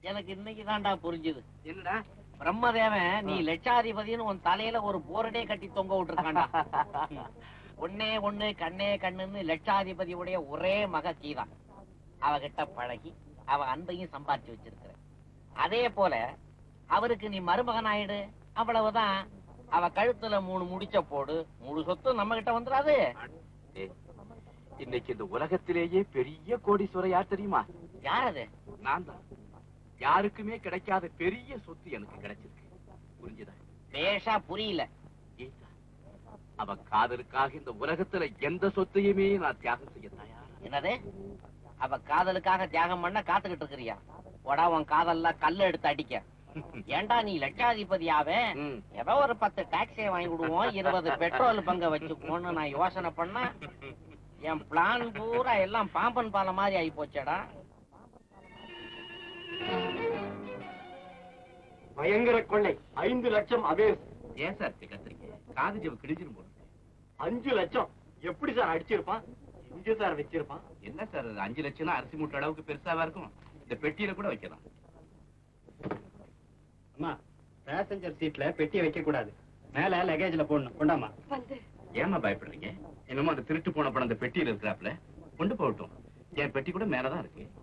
எனக்கு இன்னைக்கு தான்டா புரிஞ்சுது. என்னடா? பிரம்மதேவன் நீ லட்சாதிபதினு உன் தலையில ஒரு போரடே கட்டி தொங்க விட்டுருக்காண்டா. ஒன்னே ஒண்ணு கண்ணே கண்ணுன்னு லட்சாதிபதியுடைய ஒரே மக கீதா. அவகிட்ட பழகி அவ அன்பையும் சம்பாதிச்சு வச்சிருக்கிற. அதே போல அவருக்கு நீ மருமகன் ஆயிடு, அவ்வளவுதான். அவ கழுத்துல 3 முடிச்ச போடு, முழு சொத்து நம்ம கிட்ட வந்துடாது. இன்னைக்கு இந்த உலகத்திலேயே பெரிய கோடீஸ்வரர் யார் தெரியுமா? யார் அது? நான் தான். யாருக்குமே கிடைக்காத பெரிய சொத்து எனக்கு கிடைச்சிருக்கு. புரிஞ்சுதா? பேஷா புரியல. அவ காதலுக்காக இந்த உலகத்துல எந்த சொத்தையுமே நான் தியாகம் செய்ய தயார். என்னது? அவ காதலுக்காக தியாகம் பண்ண காத்துக்கிட்டு இருக்கிறியா? உடா உன் காதல்ல கல்ல எடுத்து அடிக்க. ஏண்டா நீ லட்சாதிபதியாவே ஏதோ ஒரு 10 டாக்ஸியை வாங்கி விடுவோம், 20 பெட்ரோல் பங்க வச்சுக்கோன்னு நான் யோசனை பண்ண என் பிளான் பூரா எல்லாம் பாம்பன் பாலம் மாதிரி ஆகி போச்சடா. பயங்கர கொள்ளை 5 லட்சம் அபேஸ். ஏன் சார் கத்திரிக்க? காது ஜெவு கிழிஞ்சிரும் போல. 5 லட்சம் எப்படி சார் அடிச்சிருப்பான்? எங்க சார் வச்சிருப்பான்? என்ன சார் 5 லட்சம்னா அரிசி மூட்டை அளவுக்கு பெருசாவா இருக்கும். இந்த பெட்டியில கூட வைக்கலாம். அம்மா, பேசஞ்சர் சீட்ல பெட்டியை வைக்க கூடாது, மேல லக்கேஜ்ல போடணும். கொண்டாமா. ஏமா பயப்படுறீங்க? என்னமோ அந்த திருட்டு போன படம் அந்த பெட்டியில இருக்கிறாப்ல. கொண்டு போகட்டும். என் பெட்டி கூட மேலதான் இருக்கு.